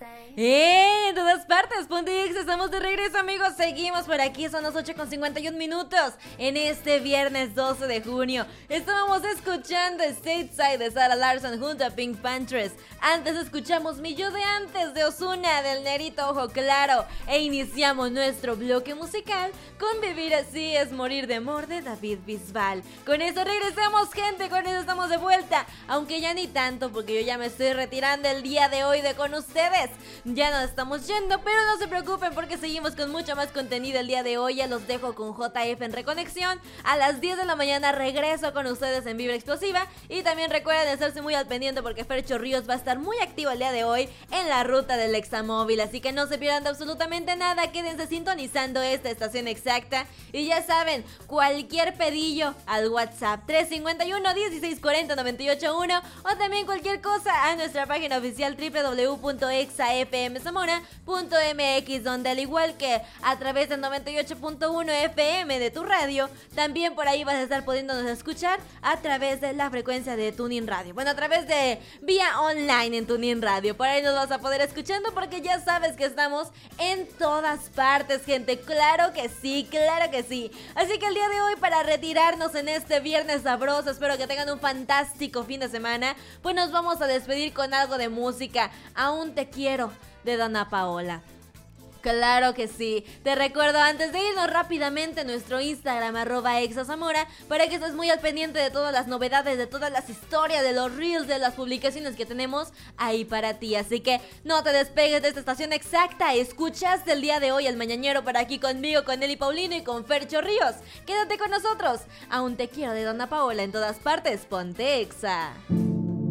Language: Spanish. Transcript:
En todas partes, Ponte Exa, estamos de regreso, amigos. Seguimos por aquí, son las 8:51 en este viernes 12 de junio. Estábamos escuchando Stateside de Sarah Larsson junto a Pink Panthers. Antes escuchamos Mi Yo de Antes de Ozuna, del Negrito Ojo Claro. E iniciamos nuestro bloque musical con Vivir Así es Morir de Amor de David Bisbal. Con eso regresamos, gente, con eso estamos de vuelta. Aunque ya ni tanto, porque yo ya me estoy retirando el día de hoy de con ustedes. Ya nos estamos yendo, pero no se preocupen porque seguimos con mucho más contenido el día de hoy. Ya los dejo con JF en Reconexión. A las 10 de la mañana regreso con ustedes en Vibra Explosiva. Y también recuerden estarse muy al pendiente porque Fercho Ríos va a estar muy activo el día de hoy en la ruta del Examóvil. Así que no se pierdan de absolutamente nada. Quédense sintonizando esta estación exacta. Y ya saben, cualquier pedillo al WhatsApp 351-1640-981 o también cualquier cosa a nuestra página oficial www.exafmzamora.mx, donde al igual que a través del 98.1 FM de tu radio, también por ahí vas a estar pudiéndonos escuchar a través de la frecuencia de TuneIn Radio. Bueno, a través de vía online en TuneIn Radio. Por ahí nos vas a poder escuchando porque ya sabes que estamos en todas partes, gente. Claro que sí, claro que sí. Así que el día de hoy, para retirarnos en este viernes sabroso, espero que tengan un fantástico fin de semana, pues nos vamos a despedir con algo de música. Aún te quiero, de Dana Paola. Claro que sí. Te recuerdo antes de irnos rápidamente nuestro Instagram @exazamora para que estés muy al pendiente de todas las novedades, de todas las historias, de los reels, de las publicaciones que tenemos ahí para ti. Así que no te despegues de esta estación exacta. Escuchas el día de hoy el Mañanero para aquí conmigo, con Eli Paulino y con Fercho Ríos. Quédate con nosotros. Aún te quiero, de Dana Paola. En todas partes, ponte Exa.